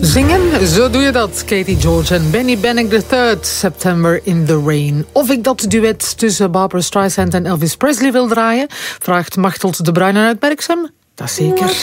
Zingen, zo doe je dat. Katie George en Benny Bennick III, September in the Rain. Of ik dat duet tussen Barbra Streisand en Elvis Presley wil draaien, vraagt Machteld de Bruyne uit Merksem. Dat zeker.